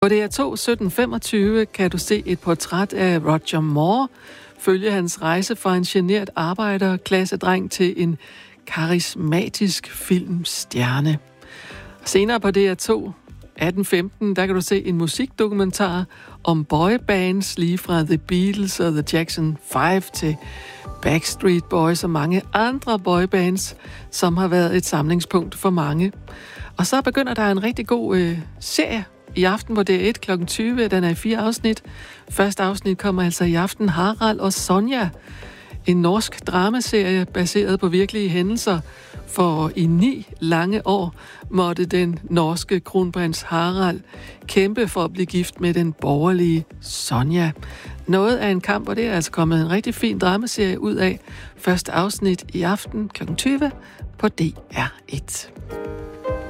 På DR2 17:25 kan du se et portræt af Roger Moore, følge hans rejse fra en genert arbejderklassedreng til en karismatisk filmstjerne. Senere på DR2 18:15, der kan du se en musikdokumentar om boybands, lige fra The Beatles og The Jackson 5 til Backstreet Boys og mange andre boybands, som har været et samlingspunkt for mange. Og så begynder der en rigtig god serie i aften på DR1 kl. 20. Den er i 4 afsnit. Første afsnit kommer altså i aften. Harald og Sonja. En norsk dramaserie baseret på virkelige hændelser. For i 9 lange år måtte den norske kronprins Harald kæmpe for at blive gift med den borgerlige Sonja. Noget af en kamp, og det er altså kommet en rigtig fin dramaserie ud af. Første afsnit i aften kl. 20 på DR1.